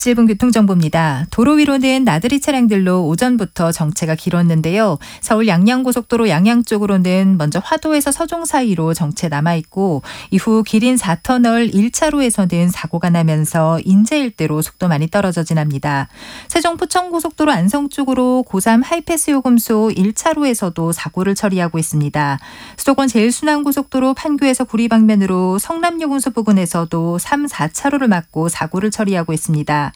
짧은 교통정보입니다. 도로 위로는 나들이 차량들로 오전부터 정체가 길었는데요. 서울 양양고속도로 양양 쪽으로는 먼저 화도에서 서종 사이로 정체 남아있고 이후 기린 4터널 1차로에서는 사고가 나면서 인제 일대로 속도 많이 떨어져 지납니다. 세종 포천고속도로 안성 쪽으로 고3 하이패스 요금소 1차로에서도 사고를 처리하고 있습니다. 수도권 제일순환고속도로 판교에서 구리 방면으로 성남요금소 부근에서도 3, 4차로를 막고 사고를 처리하고 있습니다.